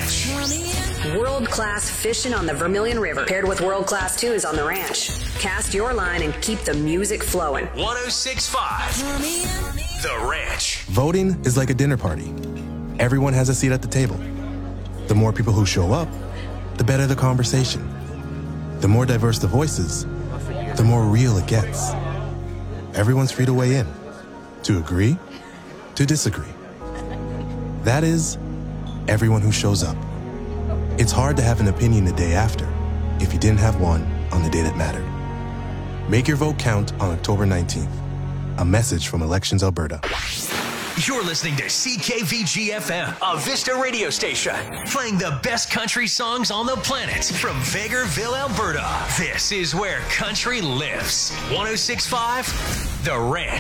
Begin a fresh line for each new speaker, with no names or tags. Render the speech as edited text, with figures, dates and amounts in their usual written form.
Ranch.
World-class fishing on the Vermilion River, paired with world-class tunes on the ranch. Cast your line and keep the music flowing.
106.5 The Ranch.
Voting is like a dinner party. Everyone has a seat at the table. The more people who show up, the better the conversation. The more diverse the voices, the more real it gets. Everyone's free to weigh in, to agree, to disagree. That is, everyone who shows up. It's hard to have an opinion the day after if you didn't have one on the day that mattered. Make your vote count on October 19th. A message from Elections Alberta.
You're listening to CKVG-FM, a Vista radio station, playing the best country songs on the planet from Vegreville, Alberta. This is where country lives. 106.5 The Ranch.